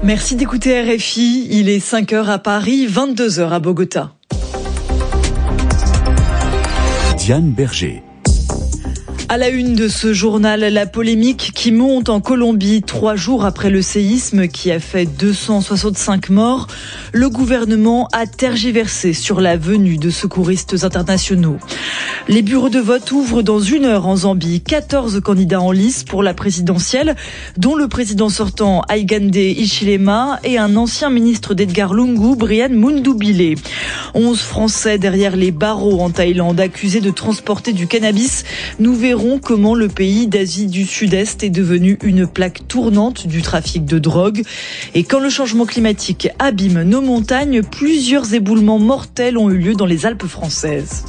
Merci d'écouter RFI. Il est 5h à Paris, 22h à Bogota. Diane Berger. À la une de ce journal, la polémique qui monte en Colombie 3 jours après le séisme qui a fait 265 morts. Le gouvernement a tergiversé sur la venue de secouristes internationaux. Les bureaux de vote ouvrent dans 1 heure en Zambie. 14 candidats en lice pour la présidentielle, dont le président sortant Hakainde Hichilema et un ancien ministre d'Edgar Lungu, Brian Mundubile. 11 Français derrière les barreaux en Thaïlande accusés de transporter du cannabis. Nous verrons comment le pays d'Asie du Sud-Est est devenu une plaque tournante du trafic de drogue. Et quand le changement climatique abîme nos montagnes, plusieurs éboulements mortels ont eu lieu dans les Alpes françaises.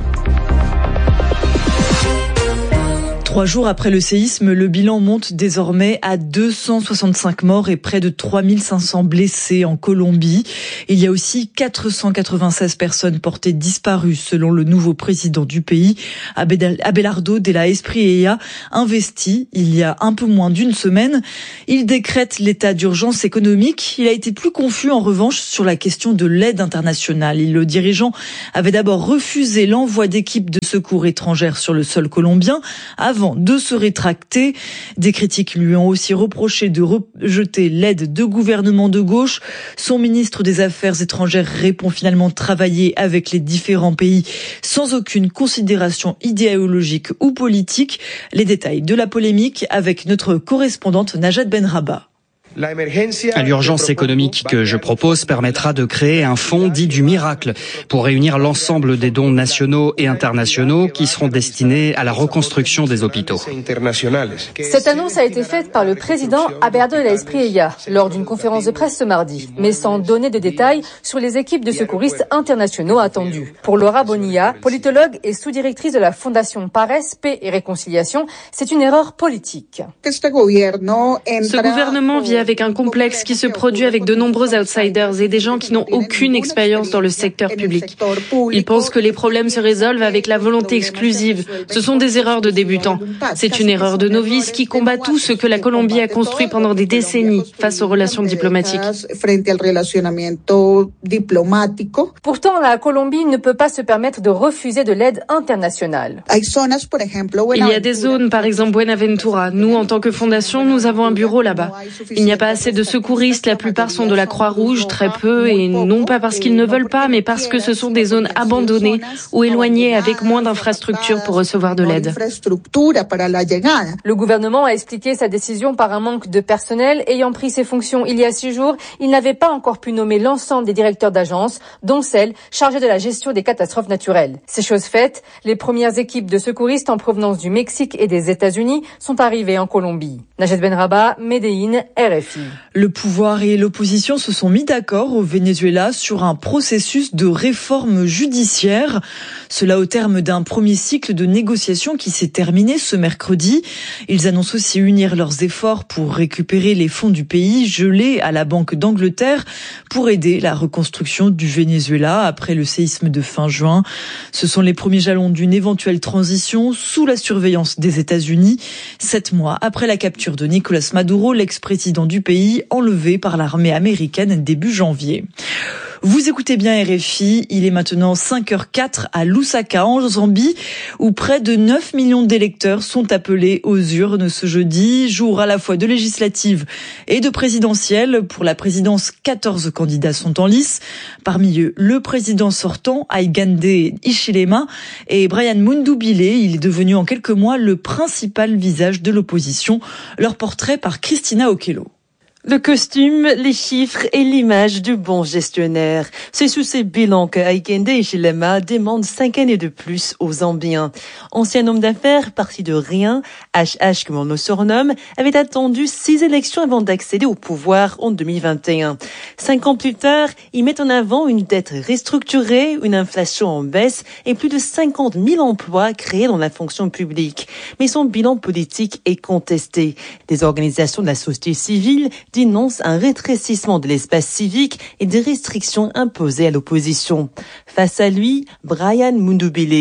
3 jours après le séisme, le bilan monte désormais à 265 morts et près de 3500 blessés en Colombie. Il y a aussi 496 personnes portées disparues selon le nouveau président du pays, Abelardo de la Espriella, investi il y a un peu moins d'1 semaine. Il décrète l'état d'urgence économique. Il a été plus confus en revanche sur la question de l'aide internationale. Le dirigeant avait d'abord refusé l'envoi d'équipes de secours étrangères sur le sol colombien avant de se rétracter. Des critiques lui ont aussi reproché de rejeter l'aide de gouvernements de gauche. Son ministre des Affaires étrangères répond finalement travailler avec les différents pays sans aucune considération idéologique ou politique. Les détails de la polémique avec notre correspondante Najat Benraba. L'urgence économique que je propose permettra de créer un fonds dit du miracle pour réunir l'ensemble des dons nationaux et internationaux qui seront destinés à la reconstruction des hôpitaux. Cette annonce a été faite par le président Abelardo de la Espriella lors d'une conférence de presse ce mardi, mais sans donner de détails sur les équipes de secouristes internationaux attendues. Pour Laura Bonilla, politologue et sous-directrice de la Fondation Pares, Paix et Réconciliation, c'est une erreur politique. Ce gouvernement vient avec un complexe qui se produit avec de nombreux outsiders et des gens qui n'ont aucune expérience dans le secteur public. Ils pensent que les problèmes se résolvent avec la volonté exclusive. Ce sont des erreurs de débutants. C'est une erreur de novice qui combat tout ce que la Colombie a construit pendant des décennies face aux relations diplomatiques. Pourtant, la Colombie ne peut pas se permettre de refuser de l'aide internationale. Il y a des zones, par exemple Buenaventura. Nous, en tant que fondation, nous avons un bureau là-bas. Il n'y a pas assez de secouristes, la plupart sont de la Croix-Rouge, très peu, et non pas parce qu'ils ne veulent pas, mais parce que ce sont des zones abandonnées ou éloignées avec moins d'infrastructures pour recevoir de l'aide. Le gouvernement a expliqué sa décision par un manque de personnel. Ayant pris ses fonctions il y a 6 jours, il n'avait pas encore pu nommer l'ensemble des directeurs d'agences, dont celle chargée de la gestion des catastrophes naturelles. Ces choses faites, les premières équipes de secouristes en provenance du Mexique et des États-Unis sont arrivées en Colombie. Najat Benraba, Medellín, RFI. Le pouvoir et l'opposition se sont mis d'accord au Venezuela sur un processus de réforme judiciaire. Cela au terme d'un premier cycle de négociations qui s'est terminé ce mercredi. Ils annoncent aussi unir leurs efforts pour récupérer les fonds du pays gelés à la Banque d'Angleterre pour aider la reconstruction du Venezuela après le séisme de fin juin. Ce sont les premiers jalons d'une éventuelle transition sous la surveillance des États-Unis. 7 mois après la capture de Nicolás Maduro, l'ex-président du pays, enlevé par l'armée américaine début janvier. Vous écoutez bien RFI, il est maintenant 5h04 à Lusaka en Zambie où près de 9 millions d'électeurs sont appelés aux urnes ce jeudi, jour à la fois de législatives et de présidentielles. Pour la présidence, 14 candidats sont en lice. Parmi eux, le président sortant, Hakainde Hichilema, et Brian Mundubile. Il est devenu en quelques mois le principal visage de l'opposition. Leur portrait par Christina Okello. Le costume, les chiffres et l'image du bon gestionnaire. C'est sous ces bilans que Hakainde Hichilema demande 5 années de plus aux Zambiens. Ancien homme d'affaires, parti de rien, HH comme on le surnomme, avait attendu 6 élections avant d'accéder au pouvoir en 2021. 5 ans plus tard, il met en avant une dette restructurée, une inflation en baisse et plus de 50 000 emplois créés dans la fonction publique. Mais son bilan politique est contesté. Des organisations de la société civile dénonce un rétrécissement de l'espace civique et des restrictions imposées à l'opposition. Face à lui, Brian Mundubile.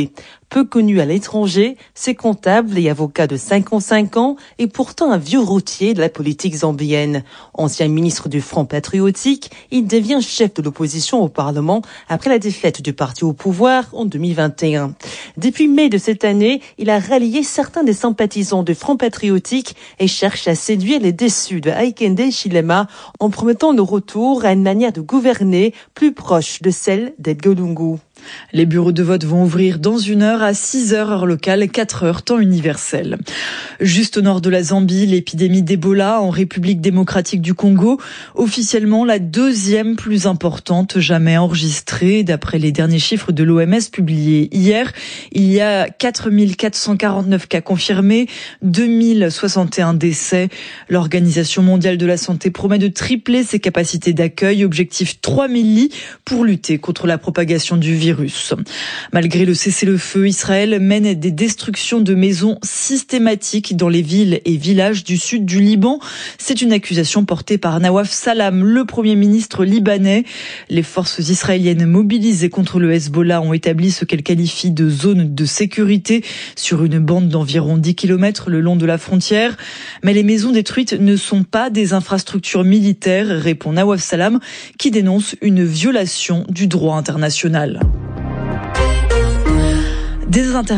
Peu connu à l'étranger, c'est comptable et avocat de 55 ans et pourtant un vieux routier de la politique zambienne. Ancien ministre du Front patriotique, il devient chef de l'opposition au Parlement après la défaite du parti au pouvoir en 2021. Depuis mai de cette année, il a rallié certains des sympathisants du Front patriotique et cherche à séduire les déçus de Hakainde Hichilema en promettant le retour à une manière de gouverner plus proche de celle d'Edgar Lungu. Les bureaux de vote vont ouvrir dans 1 heure à 6 heures heure locale, 4 heures temps universel. Juste au nord de la Zambie, l'épidémie d'Ebola en République démocratique du Congo, officiellement la 2e plus importante jamais enregistrée. D'après les derniers chiffres de l'OMS publiés hier, il y a 4 449 cas confirmés, 2061 décès. L'Organisation mondiale de la santé promet de tripler ses capacités d'accueil, objectif 3000 lits pour lutter contre la propagation du virus. Malgré le cessez-le-feu, Israël mène des destructions de maisons systématiques dans les villes et villages du sud du Liban. C'est une accusation portée par Nawaf Salam, le premier ministre libanais. Les forces israéliennes mobilisées contre le Hezbollah ont établi ce qu'elles qualifient de zone de sécurité sur une bande d'environ 10 km le long de la frontière. Mais les maisons détruites ne sont pas des infrastructures militaires, répond Nawaf Salam, qui dénonce une violation du droit international. Des